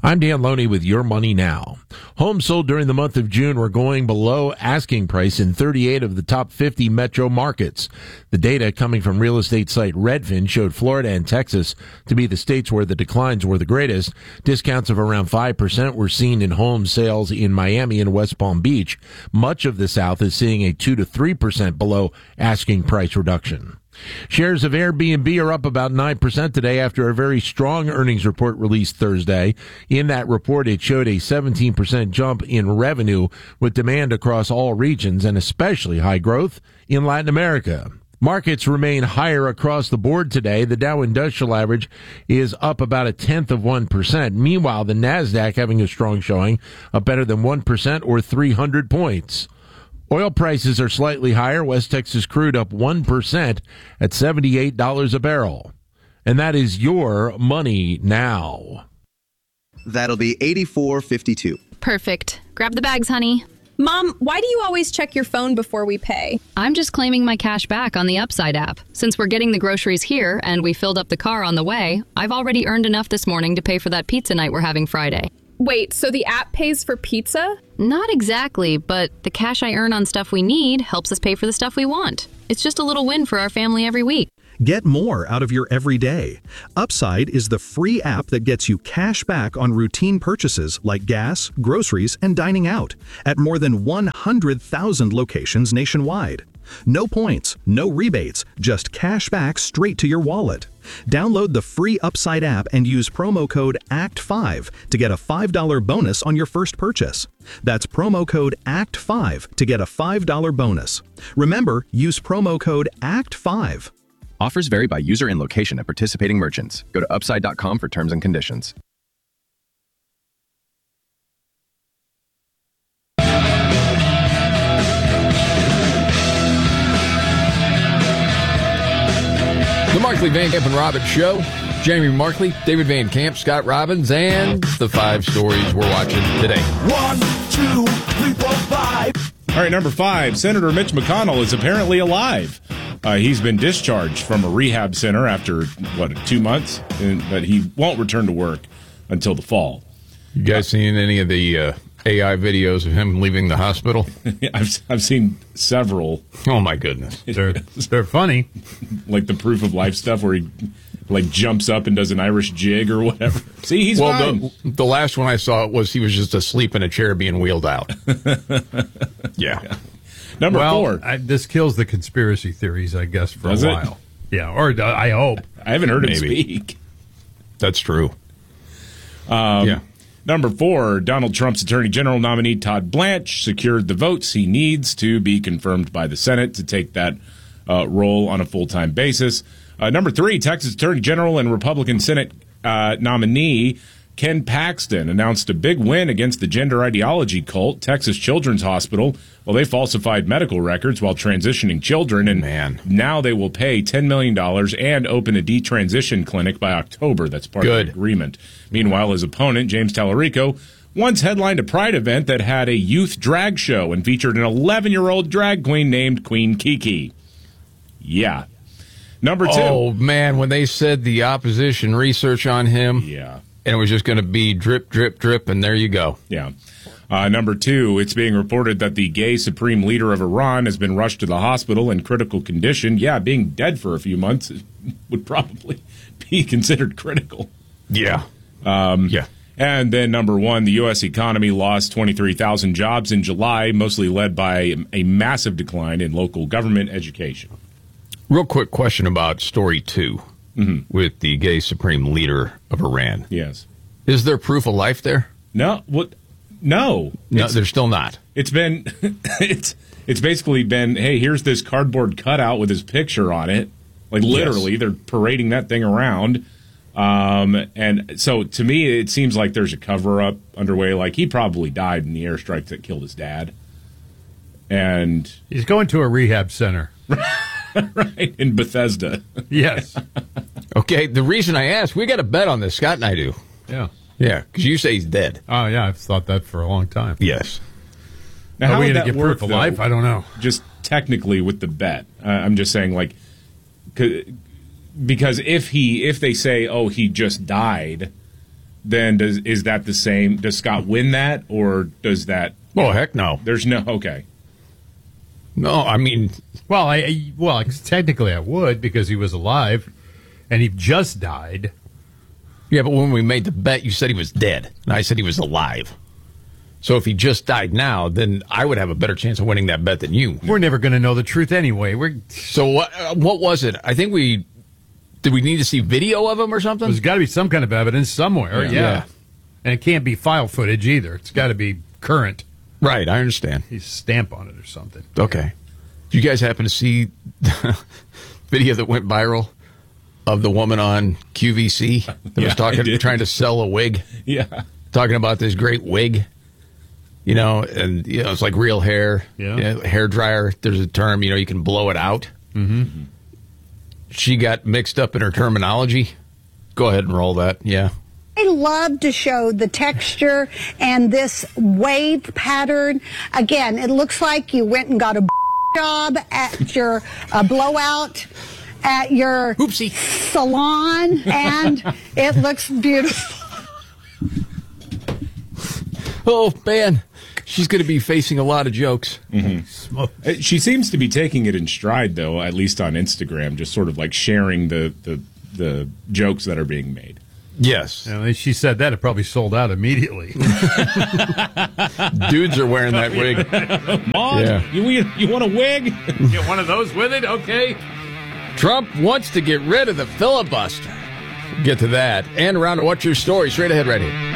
I'm Dan Loney with Your Money Now. Homes sold during the month of June were going below asking price in 38 of the top 50 metro markets. The data coming from real estate site Redfin showed Florida and Texas to be the states where the declines were the greatest. Discounts of around 5% were seen in home sales in Miami and West Palm Beach. Much of the South is seeing a 2 to 3% below asking price reduction. Shares of Airbnb are up about 9% today after a very strong earnings report released Thursday. In that report, it showed a 17% jump in revenue with demand across all regions and especially high growth in Latin America. Markets remain higher across the board today. The Dow Industrial Average is up about 0.1%. Meanwhile, the NASDAQ having a strong showing, up better than 1% or 300 points. Oil prices are slightly higher. West Texas crude up 1% at $78 a barrel. And that is Your Money Now. That'll be $84.52. Perfect. Grab the bags, honey. Mom, why do you always check your phone before we pay? I'm just claiming my cash back on the Upside app. Since we're getting the groceries here and we filled up the car on the way, I've already earned enough this morning to pay for that pizza night we're having Friday. Wait, so the app pays for pizza? Not exactly, but the cash I earn on stuff we need helps us pay for the stuff we want. It's just a little win for our family every week. Get more out of your everyday. Upside is the free app that gets you cash back on routine purchases like gas, groceries, and dining out at more than 100,000 locations nationwide. No points, no rebates, just cash back straight to your wallet. Download the free Upside app and use promo code ACT5 to get a $5 bonus on your first purchase. That's promo code ACT5 to get a $5 bonus. Remember, use promo code ACT5. Offers vary by user and location at participating merchants. Go to upside.com for terms and conditions. The Markley, Van Camp, and Robbins Show. Jamie Markley, David Van Camp, Scott Robbins, and the 5 stories we're watching today. 1, 2, 3, 4, 5. All right, number 5. Senator Mitch McConnell is apparently alive. He's been discharged from a rehab center after, 2 months? But he won't return to work until the fall. You guys seen any of the AI videos of him leaving the hospital? I've seen several. Oh, my goodness. They're funny. Like the proof of life stuff where he jumps up and does an Irish jig or whatever. See, he's fine. The last one I saw was he was just asleep in a chair being wheeled out. Yeah. Number 4. This kills the conspiracy theories, I guess, for a while. Yeah, or I hope. I haven't heard him speak. That's true. Yeah. Number 4, Donald Trump's Attorney General nominee Todd Blanche secured the votes he needs to be confirmed by the Senate to take that role on a full-time basis. Number 3, Texas Attorney General and Republican Senate nominee Ken Paxton announced a big win against the gender ideology cult, Texas Children's Hospital. Well, they falsified medical records while transitioning children, and now they will pay $10 million and open a detransition clinic by October. That's part of the agreement. Meanwhile, his opponent, James Tallarico, once headlined a Pride event that had a youth drag show and featured an 11-year-old drag queen named Queen Kiki. Yeah. Number 2. Oh, man, when they said the opposition research on him. Yeah. And it was just going to be drip, drip, drip, and there you go. Yeah. Number 2, it's being reported that the gay supreme leader of Iran has been rushed to the hospital in critical condition. Yeah, being dead for a few months would probably be considered critical. Yeah. Yeah. And then number 1, the U.S. economy lost 23,000 jobs in July, mostly led by a massive decline in local government education. Real quick question about story 2. Mm-hmm. With the gay supreme leader of Iran. Yes. Is there proof of life there? No. What? No. No, there's still not. It's been, it's basically been, hey, here's this cardboard cutout with his picture on it. Like literally, they're parading that thing around. And so to me, it seems like there's a cover-up underway. Like he probably died in the airstrike that killed his dad. And he's going to a rehab center. Right, in Bethesda. Yes. Okay, the reason I asked, we got a bet on this, Scott and I do. Yeah. Yeah, because you say he's dead. Oh, yeah, I've thought that for a long time. Yes. Now, how would would that that get work, proof of life? I don't know. Just technically with the bet. I'm just saying, like, because if they say, oh, he just died, then is that the same? Does Scott win that, or does that? Oh, heck no. There's no, okay. No, I mean... Well, technically I would, because he was alive, and he just died. Yeah, but when we made the bet, you said he was dead, and I said he was alive. So if he just died now, then I would have a better chance of winning that bet than you. We're never going to know the truth anyway. So what was it? I think did we need to see video of him or something? There's got to be some kind of evidence somewhere, yeah. And it can't be file footage either. It's got to be current. Right, I understand. He's stamp on it or something. Okay. Did you guys happen to see the video that went viral of the woman on QVC that was trying to sell a wig? Yeah. Talking about this great wig. And it's like real hair. Yeah. Hair dryer. There's a term, you can blow it out. Mm-hmm. She got mixed up in her terminology. Go ahead and roll that. Yeah. I love to show the texture and this wave pattern. Again, it looks like you went and got a job at your blowout at your salon, and it looks beautiful. Oh, man. She's going to be facing a lot of jokes. Mm-hmm. She seems to be taking it in stride, though, at least on Instagram, just sort of like sharing the jokes that are being made. Yes. When she said that, it probably sold out immediately. Dudes are wearing that wig. Mom, you want a wig? Get one of those with it? Okay. Trump wants to get rid of the filibuster. Get to that. And around What's Your Story? Straight ahead right here.